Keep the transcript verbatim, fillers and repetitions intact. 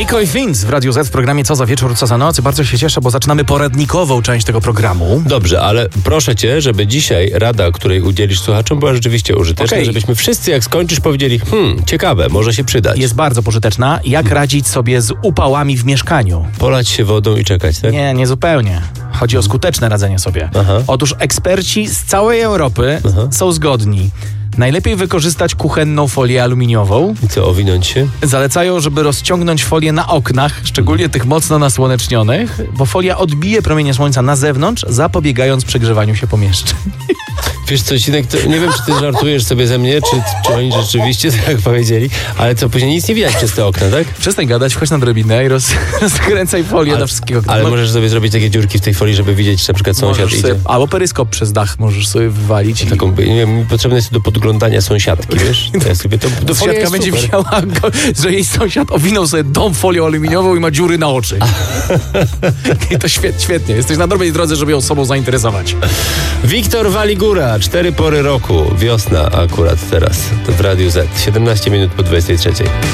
Nico i Fins w Radiu Z w programie Co za wieczór, co za noc. Bardzo się cieszę, bo zaczynamy poradnikową część tego programu. Dobrze, ale proszę cię, żeby dzisiaj rada, której udzielisz słuchaczom, była rzeczywiście użyteczna, Okej. żebyśmy wszyscy jak skończysz powiedzieli, hmm, ciekawe, może się przydać. Jest bardzo pożyteczna. Jak radzić sobie z upałami w mieszkaniu? Polać się wodą i czekać, tak? Nie, nie zupełnie. Chodzi o skuteczne radzenie sobie. Aha. Otóż eksperci z całej Europy Aha. są zgodni. Najlepiej wykorzystać kuchenną folię aluminiową. I co, owinąć się? Zalecają, żeby rozciągnąć folię na oknach, szczególnie tych mocno nasłonecznionych, bo folia odbije promienie słońca na zewnątrz, zapobiegając przegrzewaniu się pomieszczeń. Wiesz co, Cinek, to nie wiem, czy ty żartujesz sobie ze mnie, czy, czy oni rzeczywiście tak powiedzieli, ale co, później nic nie widać przez te okna, tak? Przestań gadać, wchodź na drabinę i roz, rozkręcaj folię na wszystkie okna. Ale No, możesz sobie zrobić takie dziurki w tej folii, żeby widzieć, czy na przykład sąsiad możesz idzie. sobie, albo peryskop przez dach możesz sobie wywalić. Taką, nie wiem, mi potrzebne jest do podglądanie sąsiadki, wiesz? To ja sobie to, to folia Sąsiadka jest będzie super. widziała, go, że jej sąsiad owinął sobie dom folią aluminiową i ma dziury na oczy. I to świetnie, świetnie. Jesteś na dobrej drodze, żeby ją sobą zainteresować. Wiktor Waligura, cztery pory roku, wiosna akurat teraz, to w Radiu Z, siedemnaście minut po dwudziestej trzeciej.